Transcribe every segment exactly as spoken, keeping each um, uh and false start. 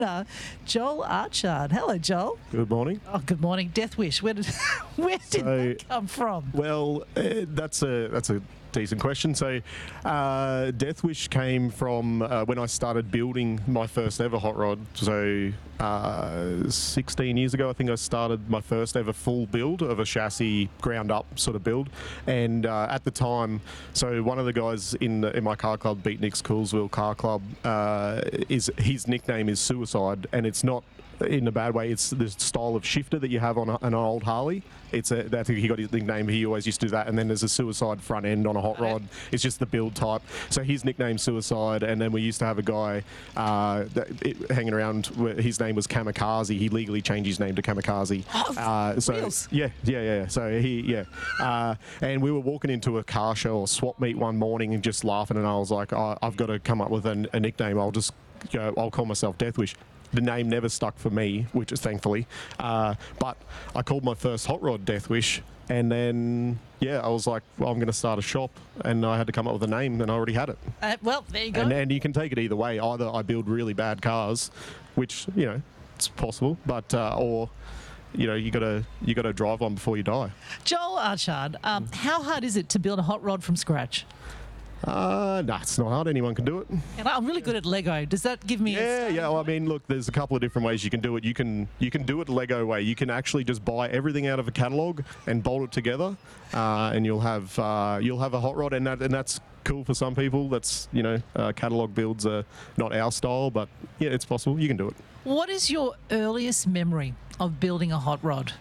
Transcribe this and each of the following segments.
Uh, Joel Archard. Hello, Joel. Good morning. Oh, good morning. Death Wish. Where did where did So- that come from? Well, uh, that's a that's a decent question. So, uh, Death Wish came from uh, when I started building my first ever hot rod. So, uh, sixteen years ago, I think I started my first ever full build of a chassis, ground up sort of build. And uh, at the time, so one of the guys in the, in my car club, Beatniks Coolsville Car Club, uh, is his nickname is Suicide, and it's not in a bad way. It's the style of shifter that you have on a, an old Harley. It's a, I think he got his nickname. He always used to do that. And then there's a Suicide front end on a hot rod. It's just the build type. So his nickname Suicide. And then we used to have a guy uh, that, it, hanging around. Where his name was Kamikaze. He legally changed his name to Kamikaze. Oh, uh, so wheels. yeah, yeah, yeah. So he, yeah. Uh, and we were walking into a car show or swap meet one morning and just laughing. And I was like, oh, I've got to come up with an, a nickname. I'll just, you know, I'll call myself Death Wish. The name never stuck for me, which is thankfully. Uh, but I called my first hot rod Death Wish, and then yeah, I was like, well, I'm going to start a shop, and I had to come up with a name, and I already had it. Uh, well, there you go. And, and you can take it either way. Either I build really bad cars, which you know it's possible, but uh, or you know you got to you got to drive one before you die. Joel Archard, um, how hard is it to build a hot rod from scratch? Uh, no, it's not hard. Anyone can do it. And I'm really good at Lego. Does that give me? a Yeah, starting yeah. Well, I point? mean, look, there's a couple of different ways you can do it. You can you can do it Lego way. You can actually just buy everything out of a catalog and bolt it together, uh, and you'll have uh, you'll have a hot rod, and that and that's cool for some people. That's you know, uh, catalog builds are not our style, but yeah, it's possible. You can do it. What is your earliest memory of building a hot rod?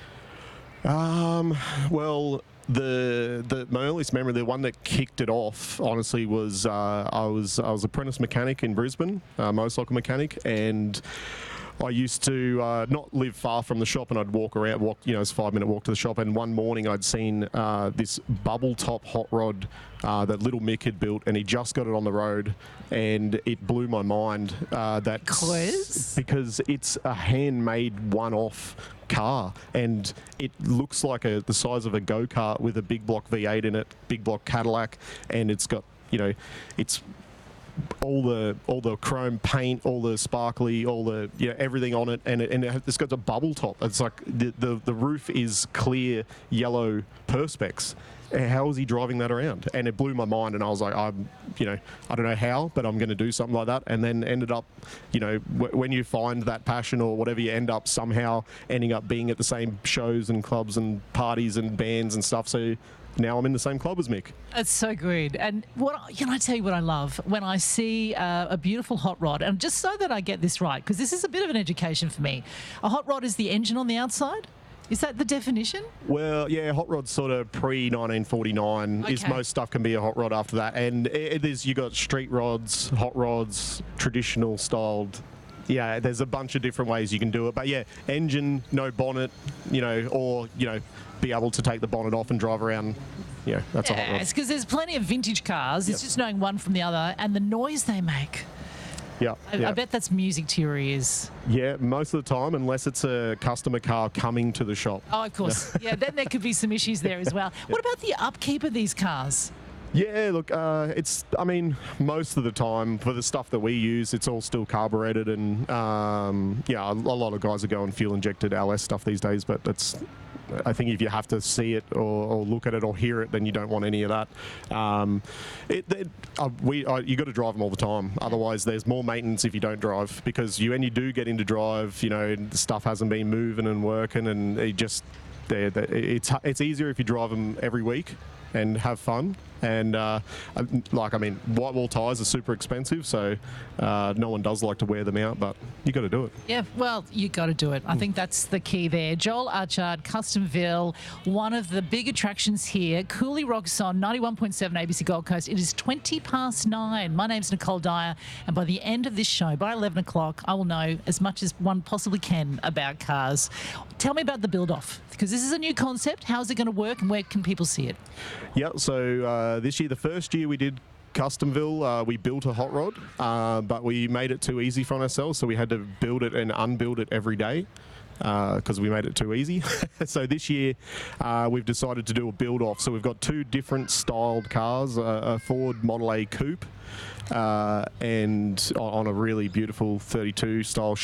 Um, well, the the my earliest memory, the one that kicked it off, honestly, was uh, I was I was apprentice mechanic in Brisbane, uh, motorcycle mechanic, and I used to uh, not live far from the shop, and I'd walk around, walk, you know, it's a five minute walk to the shop. And one morning I'd seen uh, this bubble top hot rod uh, that little Mick had built, and he just got it on the road, and it blew my mind. Uh, that Because? because it's a handmade one-off car, and it looks like a the size of a go-kart with a big block V eight in it, big block Cadillac, and it's got, you know, it's all the all the chrome paint, all the sparkly, all the you know, everything on it, and it, and it's got a bubble top. It's like the, the the roof is clear yellow perspex. How is he driving that around? And it blew my mind, and I was like, I'm, you know, I don't know how, but I'm going to do something like that. And then ended up, you know, w- when you find that passion or whatever, you end up somehow ending up being at the same shows and clubs and parties and bands and stuff. So now I'm in the same club as Mick. It's so good. And what can I tell you what I love when I see uh, a beautiful hot rod, and just so that I get this right, because this is a bit of an education for me. A hot rod is the engine on the outside. Is that the definition? Well, yeah, hot rod's sort of pre nineteen forty-nine. Is Okay. most stuff can be a hot rod after that, and it, it is you got street rods, hot rods, traditional styled. Yeah, there's a bunch of different ways you can do it, but yeah, engine, no bonnet, you know, or you know, be able to take the bonnet off and drive around. Yeah, that's a hot rod. Yes, because there's plenty of vintage cars. It's Yep. just knowing one from the other and the noise they make. Yeah, I, yeah. I bet that's music to your ears. Yeah, most of the time, unless it's a customer car coming to the shop. Oh, of course. Yeah, then there could be some issues there as well. What about the upkeep of these cars? Yeah, look, uh, it's, I mean, most of the time for the stuff that we use, it's all still carbureted, and um, yeah, a, a lot of guys are going fuel injected L S stuff these days, but that's, I think if you have to see it or, or look at it or hear it, then you don't want any of that. Um, it, it, uh, we, uh, you got to drive them all the time. Otherwise, there's more maintenance if you don't drive, because you when you do get into drive, you know, the stuff hasn't been moving and working, and it just, they're, they're, it's it's easier if you drive them every week and have fun. And uh, like, I mean, white wall tyres are super expensive, so uh, no one does like to wear them out, but you got to do it. Yeah, well, you got to do it. I think that's the key there. Joel Archard, Customville, one of the big attractions here. Cooley rocks on ninety-one point seven A B C Gold Coast. It is twenty past nine. My name's Nicole Dyer, and by the end of this show, by eleven o'clock, I will know as much as one possibly can about cars. Tell me about the build-off, because this is a new concept. How's it going to work, and where can people see it? Yeah, so uh, this year, the first year we did Customville, uh, we built a hot rod, uh, but we made it too easy for ourselves, so we had to build it and unbuild it every day. because we made it too easy. So this year uh, we've decided to do a build-off. So we've got two different styled cars, uh, a Ford Model A Coupe uh, and on a really beautiful thirty-two style